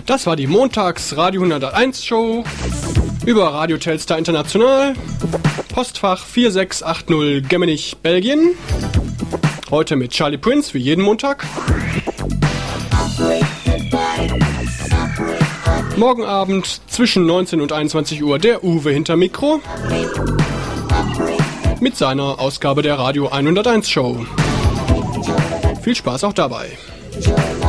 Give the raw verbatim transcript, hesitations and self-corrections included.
Das war die Montags-Radio hunderteins Show über Radio Telstar International, Postfach vier sechs acht null Gemmenich, Belgien. Heute mit Charlie Prince, wie jeden Montag. Morgen Abend zwischen neunzehn und einundzwanzig Uhr der Uwe hinter Mikro mit seiner Ausgabe der Radio hunderteins Show. Viel Spaß auch dabei.